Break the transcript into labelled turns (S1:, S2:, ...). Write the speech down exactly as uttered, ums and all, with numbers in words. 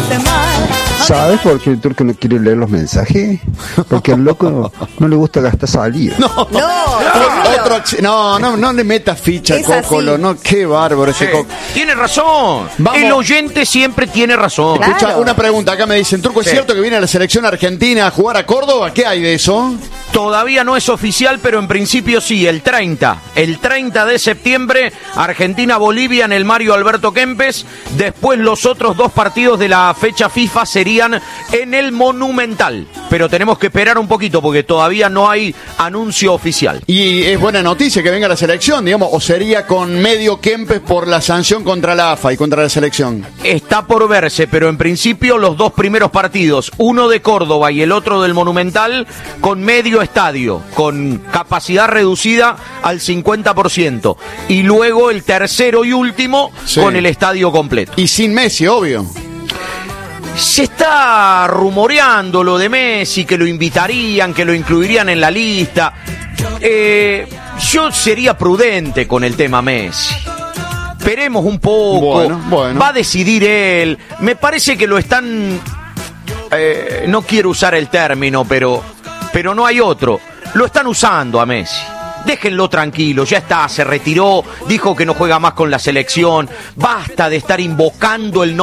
S1: hiciste mal.
S2: ¿Sabes por qué el turco no quiere leer los mensajes? Porque al loco no le gusta gastar saliva.
S3: No,
S1: No,
S3: otro, acc- no, no, no le metas ficha al
S1: Es
S3: Cocolo,
S1: así.
S3: no, qué bárbaro ese
S4: Sí,
S3: Coco.
S4: tiene razón.
S3: Vamos.
S4: El oyente siempre tiene razón.
S1: Claro.
S3: Escucha, una pregunta, acá me dicen, Turco, ¿es
S4: Sí.
S3: cierto que viene la selección argentina a jugar a Córdoba? ¿Qué hay de eso?
S4: Todavía no es oficial, pero en principio sí, el treinta. El treinta de septiembre, Argentina-Bolivia en el Mario Alberto Kempes. Después los otros dos partidos de la fecha FIFA serían en el Monumental. Pero tenemos que esperar un poquito porque todavía no hay anuncio oficial.
S3: Y es buena noticia que venga la selección, digamos, o sería con medio Kempes por la sanción contra la A F A y contra la selección.
S4: Está por verse, pero en principio los dos primeros partidos, uno de Córdoba y el otro del Monumental, con medio estadio, con capacidad reducida al cincuenta por ciento. Y luego el tercero y último
S3: Sí.
S4: con el estadio completo.
S3: Y sin Messi, obvio.
S4: Se está rumoreando lo de Messi, que lo invitarían, que lo incluirían en la lista. Eh, yo sería prudente con el tema Messi. Esperemos un poco.
S3: Bueno, bueno.
S4: Va a decidir él. Me parece que lo están... eh, no quiero usar el término, pero, pero no hay otro. Lo están usando a Messi. Déjenlo tranquilo, ya está, se retiró, dijo que no juega más con la selección. Basta de estar invocando el nombre